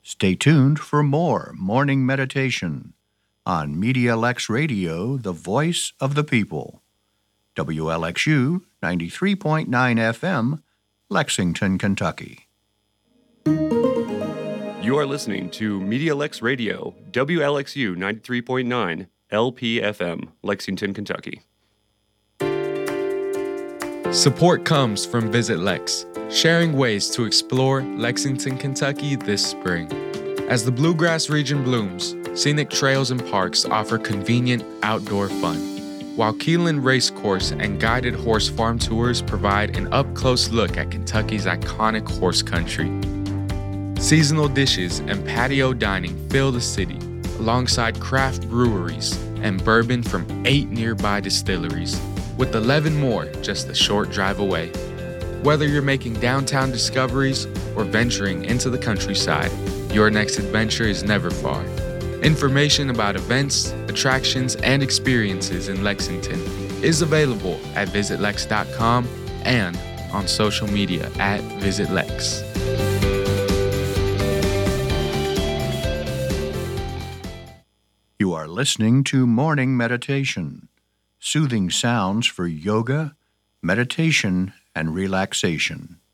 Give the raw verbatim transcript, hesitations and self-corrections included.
Stay tuned for more morning meditation on Media Lex Radio, the voice of the people. W L X U ninety-three point nine F M, Lexington, Kentucky. You are listening to Media Lex Radio, W L X U ninety-three point nine L P F M, Lexington, Kentucky. Support comes from Visit Lex, sharing ways to explore Lexington, Kentucky this spring. As the Bluegrass region blooms, scenic trails and parks offer convenient outdoor fun, while Keeneland Racecourse and guided horse farm tours provide an up-close look at Kentucky's iconic horse country. Seasonal dishes and patio dining fill the city, alongside craft breweries and bourbon from eight nearby distilleries, with eleven more just a short drive away. Whether you're making downtown discoveries or venturing into the countryside, your next adventure is never far. Information about events, attractions, and experiences in Lexington is available at visit lex dot com and on social media at Visit Lex. You are listening to Morning Meditation, soothing sounds for yoga, meditation, and relaxation.